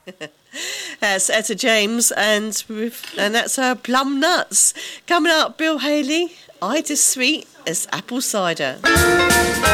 That's Etta James, and that's her Plum Nuts. Coming up, Bill Haley, Ida Sweet as Apple Cider.